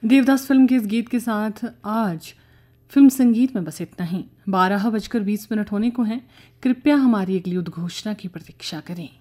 Devdas film के इस गीत के साथ आज फिल्म संगीत में बस इतना ही। 12:20 होने को हैं। कृपया हमारी अगली उद्घोषणा की प्रतीक्षा करें।